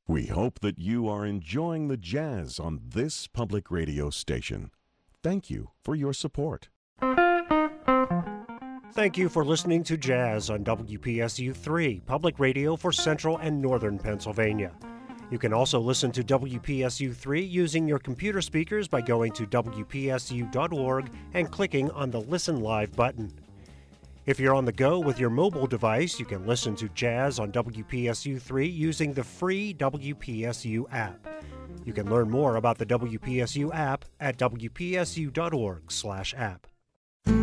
We hope that you are enjoying the jazz on this public radio station. Thank you for your support. Thank you for listening to Jazz on WPSU 3, public radio for Central and Northern Pennsylvania. You can also listen to WPSU 3 using your computer speakers by going to WPSU.org and clicking on the Listen Live button. If you're on the go with your mobile device, you can listen to Jazz on WPSU 3 using the free WPSU app. You can learn more about the WPSU app at WPSU.org/app.